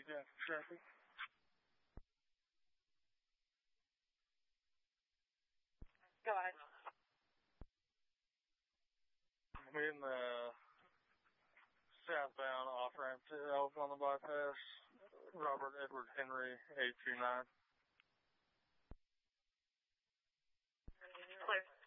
Yeah, traffic. Go ahead. I'm in the southbound off ramp to Elk on the bypass. Robert Edward Henry, 829. Clear.